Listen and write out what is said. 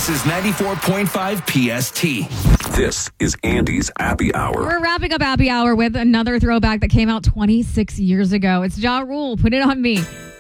This is 94.5 PST. This is Andy's Happy Hour. We're wrapping up Happy Hour with another throwback that came out 26 years ago. It's Ja Rule, Put It On Me.